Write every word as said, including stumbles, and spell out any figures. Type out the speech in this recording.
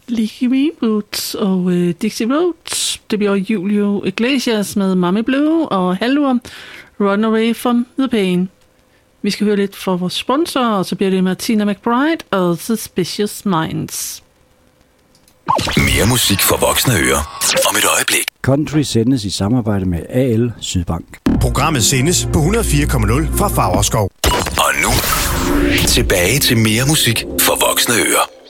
Leaky Reboot og uh, Dixie Rhodes. Det bliver Julio Iglesias med Mommy Blue og Halvor Run Away From The Pain. Vi skal høre lidt fra vores sponsor, og så bliver det Martina McBride og Suspicious Minds. Mere musik for voksne ører om et øjeblik. Country sendes i samarbejde med A L Sydbank. Programmet sendes på hundrede og fire komma nul fra Favrskov. Og nu tilbage til mere musik for voksne ører.